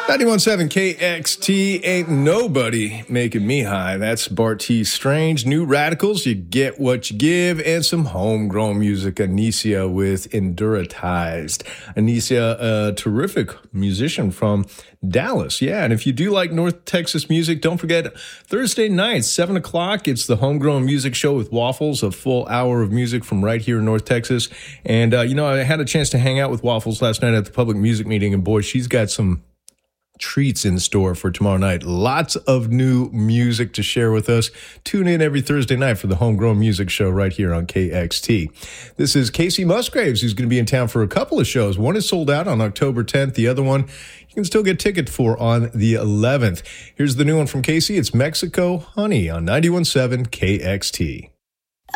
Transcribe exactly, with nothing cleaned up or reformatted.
ninety-one point seven K X T, ain't nobody making me high. That's Bart T. Strange. New Radicals, you get what you give, and some homegrown music. Anicia with Enduratized. Anicia, a terrific musician from Dallas. Yeah, and if you do like North Texas music, don't forget Thursday night, seven o'clock, it's the Homegrown Music Show with Waffles, a full hour of music from right here in North Texas. And, uh, you know, I had a chance to hang out with Waffles last night at the public music meeting, and boy, she's got some treats in store for tomorrow night. Lots of new music to share with us. Tune in every Thursday night for the Homegrown Music Show right here on K X T. This is Casey Musgraves, who's going to be in town for a couple of shows. One is sold out on October tenth. The other one you can still get tickets for on the eleventh. Here's the new one from Casey. It's Mexico Honey on ninety-one point seven K X T.